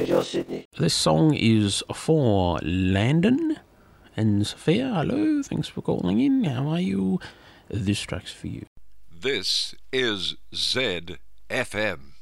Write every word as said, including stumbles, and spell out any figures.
Pleasure, Sydney. This song is for Landon and Sophia. Hello, thanks for calling in. How are you? This track's for you. This is Z F M.